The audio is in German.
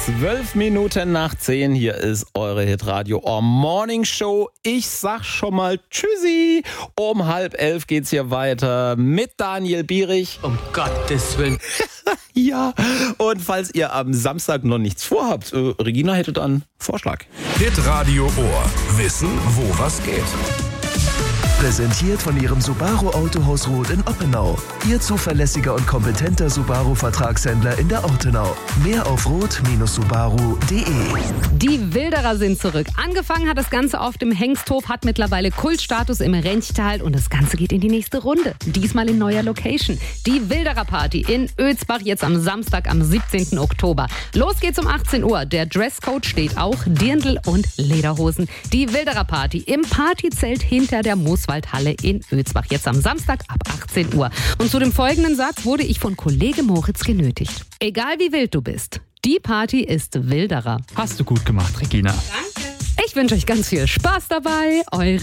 12 Minuten nach 10, hier ist eure Hitradio Morning Show. Ich sag schon mal Tschüssi. Um 10:30 geht's hier weiter mit Daniel Bierich. Um Gottes Willen. Ja, und falls ihr am Samstag noch nichts vorhabt, Regina hätte dann einen Vorschlag. Hitradio Ohr. Wissen, wo was geht. Präsentiert von Ihrem Subaru Autohaus Roth in Oppenau. Ihr zuverlässiger und kompetenter Subaru-Vertragshändler in der Ortenau. Mehr auf roth-subaru.de. Die Wilderer sind zurück. Angefangen hat das Ganze auf dem Hengsthof, hat mittlerweile Kultstatus im Renchtal und das Ganze geht in die nächste Runde. Diesmal in neuer Location. Die Wilderer Party in Ötzbach, jetzt am Samstag, am 17. Oktober. Los geht's um 18 Uhr. Der Dresscode steht auch, Dirndl und Lederhosen. Die Wilderer Party im Partyzelt hinter der Mooswaldhalle in Ötzbach. Jetzt am Samstag ab 18 Uhr. Und zu dem folgenden Satz wurde ich von Kollege Moritz genötigt. Egal wie wild du bist, die Party ist Wilderer. Hast du gut gemacht, Regina. Danke. Ich wünsche euch ganz viel Spaß dabei. Eure